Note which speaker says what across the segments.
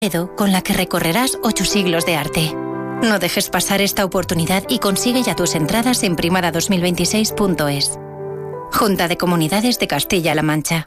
Speaker 1: con la que recorrerás 8 siglos de arte. No dejes pasar esta oportunidad y consigue ya tus entradas en primada2026.es. Junta de Comunidades de Castilla-La Mancha.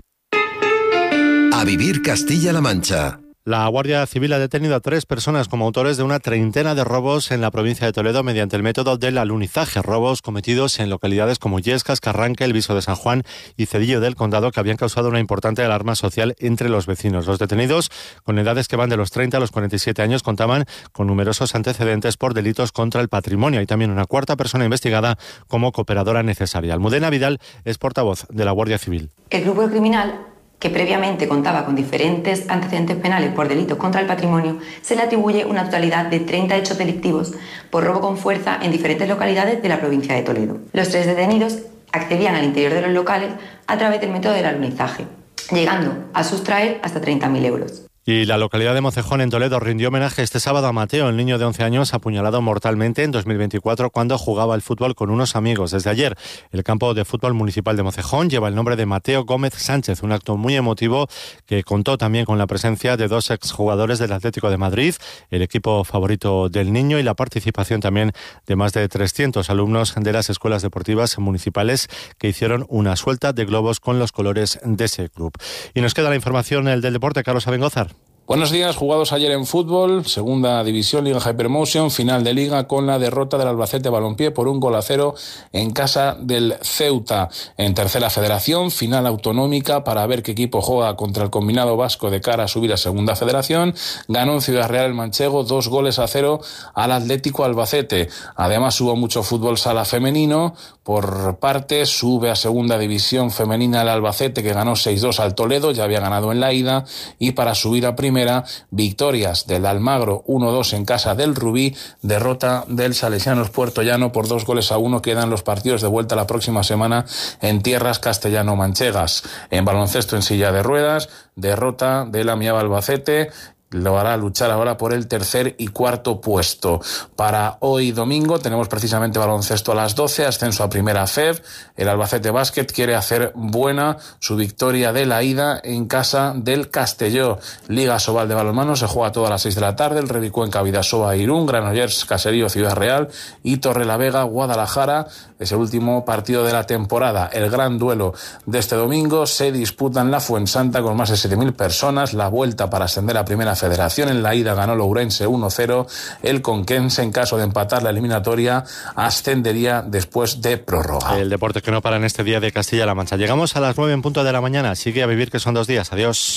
Speaker 2: A vivir Castilla-La Mancha.
Speaker 3: La Guardia Civil ha detenido a 3 personas como autores de una treintena de robos en la provincia de Toledo mediante el método del alunizaje. Robos cometidos en localidades como Illescas, Carranque, El Viso de San Juan y Cedillo del Condado, que habían causado una importante alarma social entre los vecinos. Los detenidos, con edades que van de los 30 a los 47 años, contaban con numerosos antecedentes por delitos contra el patrimonio. Hay también una cuarta persona investigada como cooperadora necesaria. Almudena Vidal es portavoz de la Guardia Civil.
Speaker 4: El grupo criminal, que previamente contaba con diferentes antecedentes penales por delitos contra el patrimonio, se le atribuye una totalidad de 30 hechos delictivos por robo con fuerza en diferentes localidades de la provincia de Toledo. Los 3 detenidos accedían al interior de los locales a través del método del alunizaje, llegando a sustraer hasta 30.000 euros.
Speaker 3: Y la localidad de Mocejón, en Toledo, rindió homenaje este sábado a Mateo, el niño de 11 años apuñalado mortalmente en 2024 cuando jugaba al fútbol con unos amigos. Desde ayer, el campo de fútbol municipal de Mocejón lleva el nombre de Mateo Gómez Sánchez, un acto muy emotivo que contó también con la presencia de 2 exjugadores del Atlético de Madrid, el equipo favorito del niño, y la participación también de más de 300 alumnos de las escuelas deportivas municipales que hicieron una suelta de globos con los colores de ese club. Y nos queda la información del deporte. Carlos Abengózar.
Speaker 5: Buenos días. Jugados ayer en fútbol, segunda división, Liga Hypermotion, final de Liga con la derrota del Albacete Balompié por 1-0 en casa del Ceuta. En tercera federación, final autonómica para ver qué equipo juega contra el combinado vasco de cara a subir a segunda federación. Ganó en Ciudad Real el Manchego 2-0 al Atlético Albacete. Además hubo mucho fútbol sala femenino. Por parte, sube a segunda división femenina el Albacete, que ganó 6-2 al Toledo, ya había ganado en la ida, y para subir a primera, victorias del Almagro 1-2 en casa del Rubí, derrota del Salesianos Puerto Llano por 2-1. Quedan los partidos de vuelta la próxima semana en tierras castellano-manchegas. En baloncesto en silla de ruedas, derrota del Amiaba Albacete. Lo hará luchar ahora por el tercer y cuarto puesto. Para hoy domingo tenemos precisamente baloncesto a las 12, ascenso a primera FEB. El Albacete Básquet quiere hacer buena su victoria de la ida en casa del Castelló. Liga Sobal de balonmano se juega todas las 6 de la tarde. El Rebicuenca Vidasoa Irún, Granollers Caserío Ciudad Real y Torrelavega Guadalajara. Es el último partido de la temporada. El gran duelo de este domingo se disputa en la Fuensanta con más de 7.000 personas. La vuelta para ascender a primera federación. En la ida ganó Lourense 1-0. El Conquense, en caso de empatar la eliminatoria, ascendería después de prórroga.
Speaker 3: El deporte que no para en este día de Castilla-La Mancha. Llegamos a las 9 en punto de la mañana. Sigue a vivir, que son 2 días. Adiós.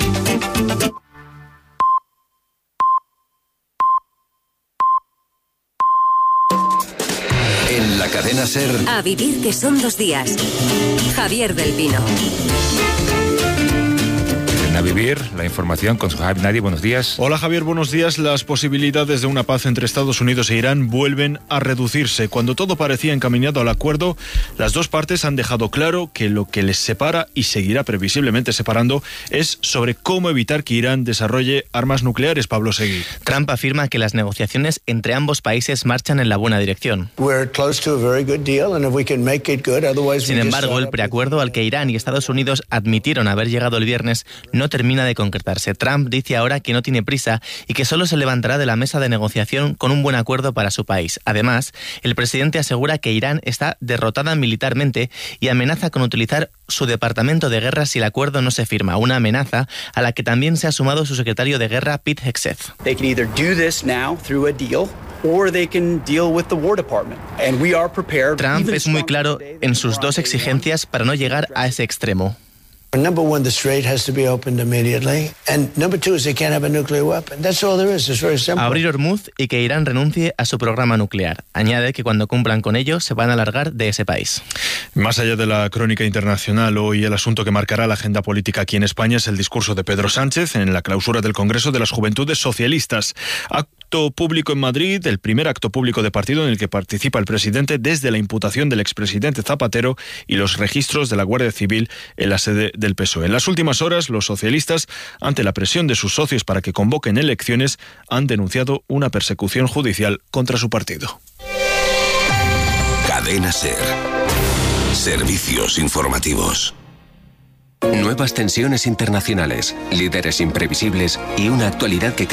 Speaker 2: En la cadena SER.
Speaker 6: A vivir, que son 2 días. Javier del Pino.
Speaker 7: A vivir, la información con Sohaib Nadi. Buenos días.
Speaker 8: Hola Javier, buenos días. Las posibilidades de una paz entre Estados Unidos e Irán vuelven a reducirse. Cuando todo parecía encaminado al acuerdo, las dos partes han dejado claro que lo que les separa, y seguirá previsiblemente separando, es sobre cómo evitar que Irán desarrolle armas nucleares. Pablo Seguí.
Speaker 9: Trump afirma que las negociaciones entre ambos países marchan en la buena dirección. Sin embargo, el preacuerdo al que Irán y Estados Unidos admitieron haber llegado el viernes no termina de concretarse. Trump dice ahora que no tiene prisa y que solo se levantará de la mesa de negociación con un buen acuerdo para su país. Además, el presidente asegura que Irán está derrotada militarmente y amenaza con utilizar su departamento de guerra si el acuerdo no se firma, una amenaza a la que también se ha sumado su secretario de guerra, Pete Hegseth. Trump es muy claro en sus dos exigencias para no llegar a ese extremo.
Speaker 10: Number one, the strait has to be opened immediately. And number two is they can't have a nuclear weapon. That's all there is. It's very simple.
Speaker 9: Abrir Hormuz y que Irán renuncie a su programa nuclear. Añade que cuando cumplan con ello se van a largar de ese país.
Speaker 8: Más allá de la crónica internacional, hoy el asunto que marcará la agenda política aquí en España es el discurso de Pedro Sánchez en la clausura del Congreso de las Juventudes Socialistas. Acto público en Madrid, el primer acto público de partido en el que participa el presidente desde la imputación del expresidente Zapatero y los registros de la Guardia Civil en la sede del PSOE. En las últimas horas, los socialistas, ante la presión de sus socios para que convoquen elecciones, han denunciado una persecución judicial contra su partido.
Speaker 2: Cadena SER. Servicios informativos.
Speaker 11: Nuevas tensiones internacionales, líderes imprevisibles y una actualidad que